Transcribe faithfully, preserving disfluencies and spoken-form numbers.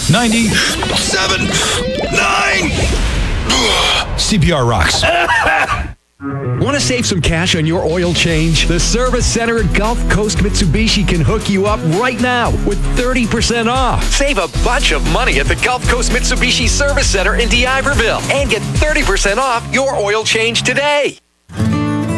ninety-seven, nine. C P R rocks. Want to save some cash on your oil change? The Service Center at Gulf Coast Mitsubishi can hook you up right now with thirty percent off. Save a bunch of money at the Gulf Coast Mitsubishi Service Center in D'Iberville and get thirty percent off your oil change today.